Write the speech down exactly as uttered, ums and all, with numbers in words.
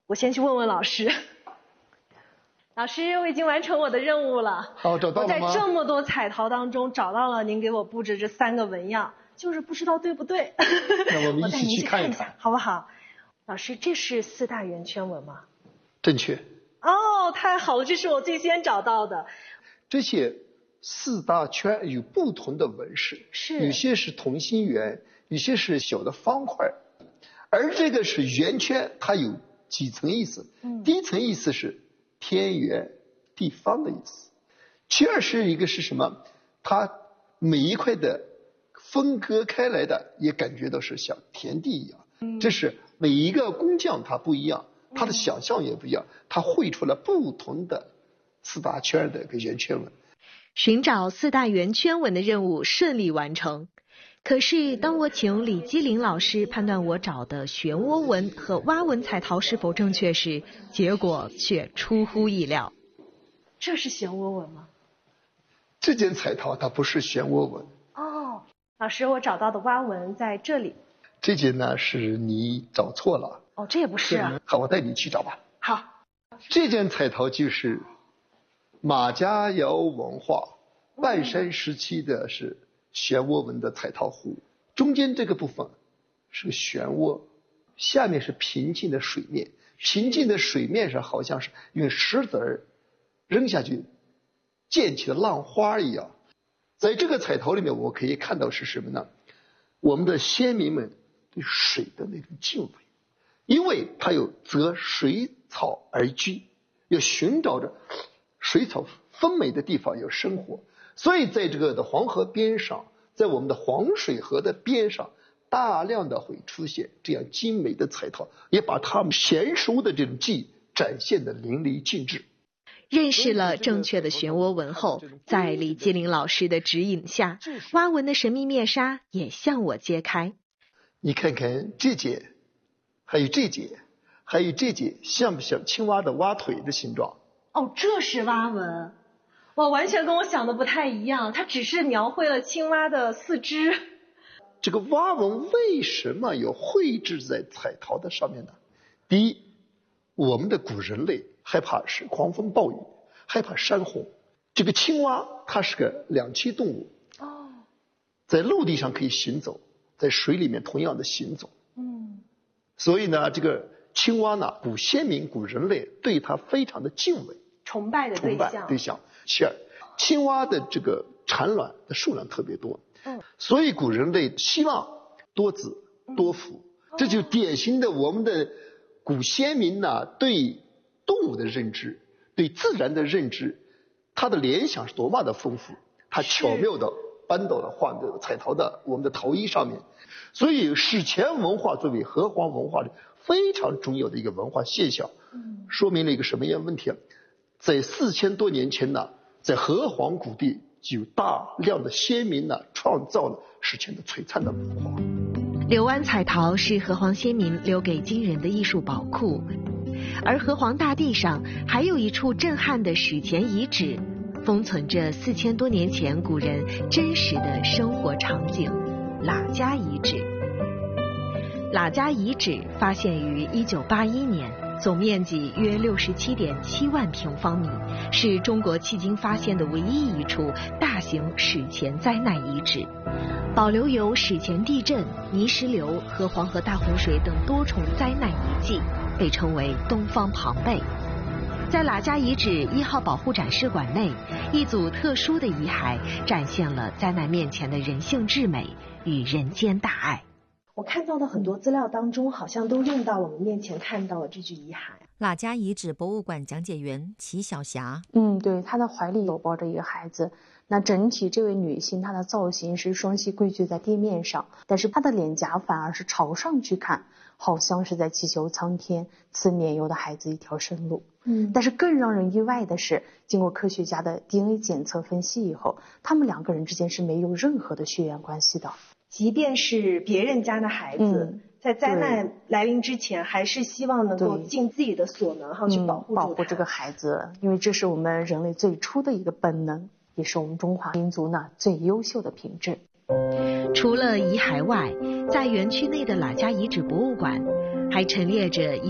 我先去问问老师。老师，我已经完成我的任务了。 好，找到了吗？ 我在这么多彩陶当中找到了您给我布置这三个纹样，就是不知道对不对。 那我们一起去看一看，好不好？老师，这是四大圆圈纹吗？ 正确。 哦，太好了，这是我最先找到的。 这些四大圈有不同的纹饰， 是有些是同心圆，有些是小的方块，而这个是圆圈，它有几层意思。嗯、第一层意思是天圆地方的意思，其二是一个是什么？它每一块的分割开来的，也感觉到是像田地一样。嗯、这是每一个工匠他不一样，他的想象也不一样，他绘出了不同的四大圈的一个圆圈纹。 寻找四大圆圈纹的任务顺利完成。可是当我请李基林老师判断我找的漩涡纹和蛙纹彩陶是否正确时，结果却出乎意料。 这是漩涡纹吗？ 这件彩陶它不是漩涡纹。 哦，老师，我找到的蛙纹在这里。 这件呢是你找错了。 哦，这也不是啊。 好，我带你去找吧。 好。 这件彩陶就是马家窑文化半山时期的是漩涡纹的彩陶壶，中间这个部分是个漩涡，下面是平静的水面，平静的水面上好像是用石子儿扔下去溅起的浪花一样。在这个彩陶里面我可以看到是什么呢？我们的先民们对水的那种敬畏，因为它有择水草而居，要寻找着水草丰美的地方要生活，所以在这个的黄河边上，在我们的黄水河的边上，大量的会出现这样精美的彩陶，也把他们娴熟的这种技艺展现的淋漓尽致。 认识了正确的漩涡纹后，在李基林老师的指引下，蛙纹的神秘面纱也向我揭开。 你看看这节，还有这节，还有这节，像不像青蛙的蛙腿的形状？ 哦，这是蛙纹。哇，完全跟我想的不太一样，它只是描绘了青蛙的四肢。 这个蛙纹为什么要绘制在彩陶的上面呢？第一，我们的古人类害怕是狂风暴雨，害怕山洪。这个青蛙它是个两栖动物，哦，在陆地上可以行走，在水里面同样的行走。嗯，所以呢，这个青蛙呢，古先民、古人类对它非常的敬畏、 崇拜的对象。 崇拜对象。其二，青蛙的这个产卵的数量特别多，嗯，所以古人类希望多子多福，嗯、这就典型的我们的古先民呢对动物的认知、对自然的认知，他的联想是多么的丰富，他巧妙的搬到了画的彩陶的我们的陶艺上面。所以史前文化作为河湟文化的非常重要的一个文化现象，嗯、说明了一个什么样的问题啊？在四千多年前呢，在河湟谷地就有大量的先民呢创造了史前的璀璨的文化。 柳湾彩陶是河湟先民留给今人的艺术宝库，而河湟大地上还有一处震撼的史前遗址，封存着四千多年前古人真实的生活场景——喇家遗址。喇家遗址发现于一九八一年，总面积约六十七点七万平方米，是中国迄今发现的唯一一处大型史前灾难遗址，保留有史前地震、泥石流和黄河大洪水等多重灾难遗迹，被称为东方庞贝。在喇家遗址一号保护展示馆内，一组特殊的遗骸展现了灾难面前的人性至美与人间大爱。 我看到的很多资料当中，好像都用到我们面前看到的这具遗骸。 喇家遗址博物馆讲解员齐晓霞， 嗯，对，她的怀里有抱着一个孩子。那整体这位女性，她的造型是双膝跪踞在地面上，但是她的脸颊反而是朝上去看，好像是在祈求苍天赐年幼的孩子一条生路。嗯，但是更让人意外的是，经过科学家的 D N A 检测分析以后，他们两个人之间是没有任何的血缘关系的。 即便是别人家的孩子，嗯、在灾难来临之前，还是希望能够尽自己的所能，好去保护、嗯、 保护这个孩子，因为这是我们人类最初的一个本能，也是我们中华民族呢最优秀的品质。 除了遗骸外，在园区内的喇家遗址博物馆还陈列着一